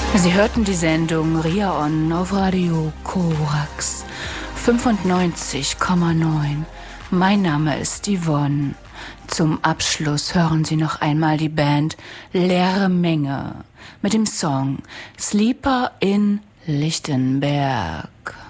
Sie hörten die Sendung Ria On auf Radio Korax 95,9. Mein Name ist Yvonne. Zum Abschluss hören Sie noch einmal die Band Leere Menge mit dem Song Sleeper in Lichtenberg.